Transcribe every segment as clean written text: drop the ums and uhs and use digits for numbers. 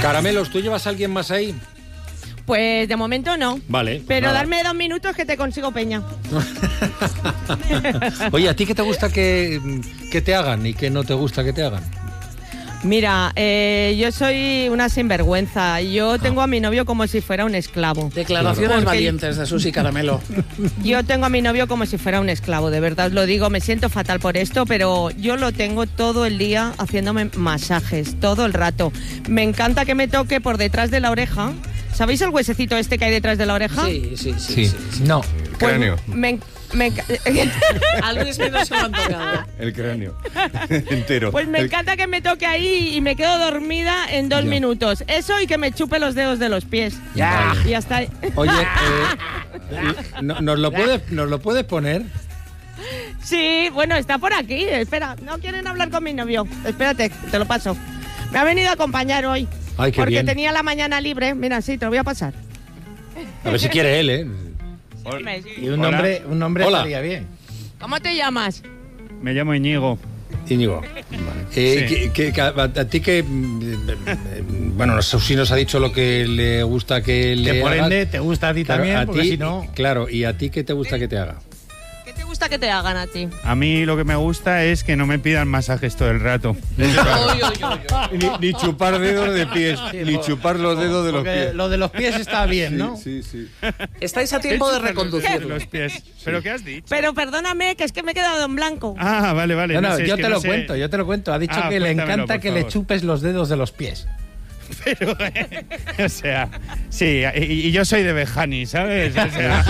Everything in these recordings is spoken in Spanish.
Caramelos, ¿tú llevas a alguien más ahí? Pues de momento no. Vale. Pero nada. darme 2 minutos que te consigo peña. Oye, ¿a ti qué te gusta que te hagan y qué no te gusta que te hagan? Mira, yo soy una sinvergüenza. Yo tengo a mi novio como si fuera un esclavo. Declaraciones Porque valientes de Susi Caramelo. Yo tengo a mi novio como si fuera un esclavo, de verdad os lo digo. Me siento fatal por esto, pero yo lo tengo todo el día haciéndome masajes, todo el rato. Me encanta que me toque por detrás de la oreja. ¿Sabéis el huesecito este que hay detrás de la oreja? Sí. No. Pues Cráneo. A Luis no se lo han tocado. El cráneo. Entero. Pues me encanta que me toque ahí y me quedo dormida en 2 minutos. Eso y que me chupe los dedos de los pies. Ya. Y hasta ahí. Oye, ¿nos lo puedes poner? Sí, bueno, está por aquí. Espera, no quieren hablar con mi novio. Espérate, te lo paso. Me ha venido a acompañar hoy. Ay, qué porque bien. tenía la mañana libre. Mira, sí, te lo voy a pasar. A ver si quiere él, ¿eh? Y un nombre Hola. estaría bien. ¿Cómo te llamas? Me llamo Íñigo. Íñigo. Sí. A ti que... bueno, Susi nos ha dicho lo que le gusta que le Que por haga. ende te gusta a ti Claro, también, a porque ti, si no... Claro, ¿y a ti qué te gusta que te haga? ¿Qué te gusta que te hagan a ti? A mí lo que me gusta es que no me pidan masajes todo el rato. Ni chupar dedos de pies, ni chupar los dedos de los Porque pies. lo de los pies está bien, ¿no? Sí, sí. Estáis a tiempo de reconducirlo. Los pies. ¿Pero qué has dicho? Pero perdóname, que es que me he quedado en blanco. Ah, vale. No, No sé, es yo que te no lo sé. cuento, yo te lo cuento. Ha dicho Ah, que le cuéntamelo, encanta por que le favor. chupes los dedos de los pies. Pero, o sea, sí, y yo soy de Bejani, ¿sabes? O sea,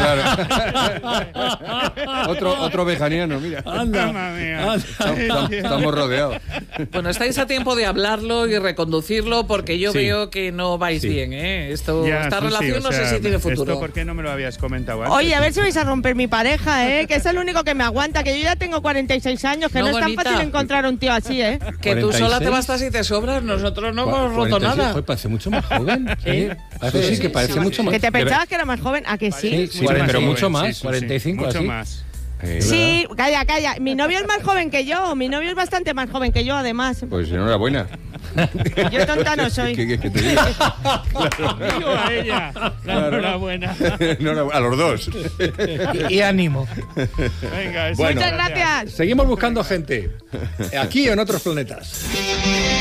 Claro. Otro vejaniano, mira. mamma mía. Estamos rodeados. Bueno, estáis a tiempo de hablarlo y reconducirlo porque yo Sí. veo que no vais bien, ¿eh? Esta Ya, sí, relación o no sé sea, si tiene futuro. ¿Esto por qué no me lo habías comentado antes? Oye, a ver si vais a romper mi pareja, ¿eh? Que es el único que me aguanta, que yo ya tengo 46 años, que no, No, es tan bonita. fácil encontrar un tío así, ¿eh? Que tú sola 46. te bastas y te sobras, nosotros no hemos roto 46, nada. joder, parece mucho más joven. Sí. Sí, que parece mucho más. Que te pensabas que era más joven, ¿a que sí? Sí, pero mucho más, sí, 45 mucho así. más. Sí, calla. Mi novio es más joven que yo. Mi novio es bastante más joven que yo, además. Pues enhorabuena. Yo tonta no soy. ¿Qué te digo? Digo a ella. Enhorabuena. A los dos. Y ánimo. Venga, eso. Bueno. Muchas gracias. Seguimos buscando gente. Aquí o en otros planetas.